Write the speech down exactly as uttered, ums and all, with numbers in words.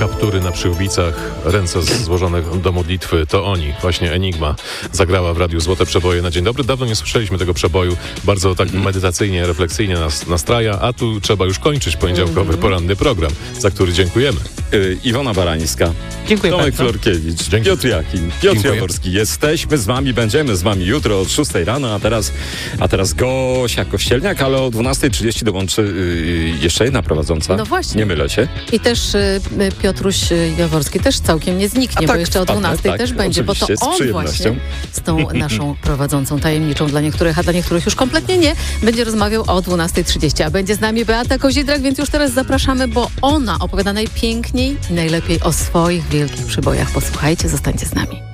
kaptury na przyłbicach, ręce złożone do modlitwy, to oni, właśnie Enigma, zagrała w Radiu Złote Przeboje na dzień dobry. Dawno nie słyszeliśmy tego przeboju, bardzo tak medytacyjnie, refleksyjnie nas nastraja, a tu trzeba już kończyć poniedziałkowy poranny program, za który dziękujemy. Yy, Iwona Barańska, Dziękuję Tomek bardzo. Florkiewicz, Dzięki. Piotr Jakin, Piotr Dziękuję. Jaworski. Jesteśmy z wami, będziemy z wami jutro od szóstej rano, a teraz, a teraz Gosia Kościelniak, ale o dwunastej trzydzieści dołączy yy, jeszcze jedna prowadząca. No właśnie. Nie mylę się. I też y, Piotruś Jaworski też całkiem nie zniknie, A tak, bo jeszcze o wpadnę, dwunastej tak, też będzie, bo to oczywiście, z on przyjemnością. właśnie z tą naszą prowadzącą tajemniczą dla niektórych, a dla niektórych już kompletnie nie, będzie rozmawiał o dwunastej trzydzieści. A będzie z nami Beata Kozidrak, więc już teraz zapraszamy, bo ona opowiada najpiękniej i najlepiej o swoich wielkich przybojach. Posłuchajcie, zostańcie z nami.